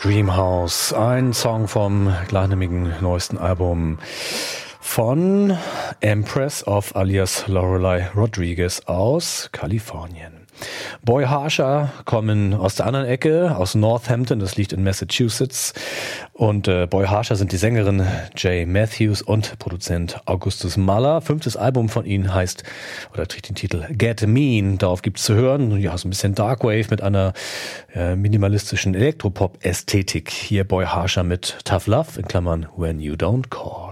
Dreamhouse, ein Song vom gleichnamigen neuesten Album von Empress of alias Lorelei Rodriguez aus Kalifornien. Boy Harsher kommen aus der anderen Ecke, aus Northampton, das liegt in Massachusetts. Und Boy Harsher sind die Sängerin Jay Matthews und Produzent Augustus Mahler. 5. Album von ihnen heißt, oder trägt den Titel Get Mean. Darauf gibt's zu hören, ja, so ein bisschen Darkwave mit einer minimalistischen Elektropop-Ästhetik. Hier Boy Harsher mit Tough Love, in Klammern When You Don't Call.